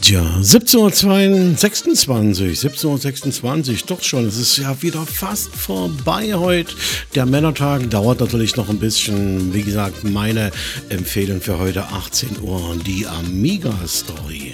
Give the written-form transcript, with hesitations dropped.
Ja, 17.26 Uhr, doch schon. Es ist ja wieder fast vorbei heute. Der Männertag dauert natürlich noch ein bisschen. Wie gesagt, meine Empfehlung für heute 18 Uhr, die Amiga-Story.